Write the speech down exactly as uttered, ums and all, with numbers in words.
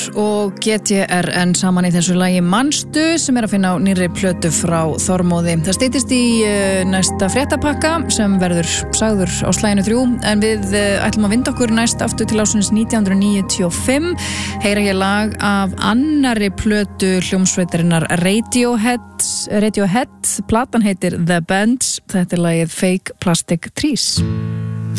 og G T R N saman í þessu lagi Manstu sem er að finna á nýrri plötu frá Þormóði. Það styttist í uh, næsta fréttapakka sem verður sagður á slaginu þrjú en við uh, ætlum að vinda okkur næst aftur til ásins nítján hundruð níutíu og fimm, heyra hér lag af annarri plötu hljómsveitarinnar Radiohead, Radiohead, platan heitir The Bends, þetta er lagið Fake Plastic Trees.